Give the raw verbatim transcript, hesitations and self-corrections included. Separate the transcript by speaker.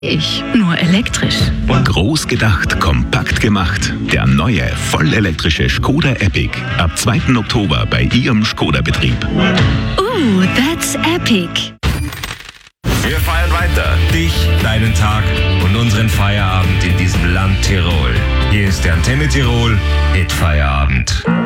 Speaker 1: Ich, nur elektrisch.
Speaker 2: Groß gedacht, kompakt gemacht. Der neue, vollelektrische Škoda Epiq. Ab zweiten Oktober bei Ihrem Škoda-Betrieb.
Speaker 1: Ooh, that's epic.
Speaker 3: Wir feiern weiter. Dich, deinen Tag und unseren Feierabend in diesem Land Tirol. Hier ist der Antenne Tirol Hit Feierabend.